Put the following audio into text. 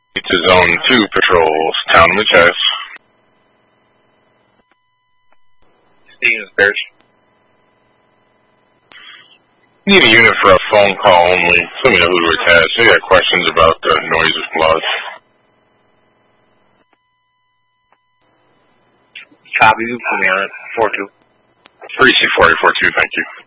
To Zone 2 patrols, Town of Chess. Stevens Bears. Need a unit for a phone call only. Let me know who to attach. They got questions about the noise of blood. Copy, you put me on it. 4-2. 3C4042, thank you.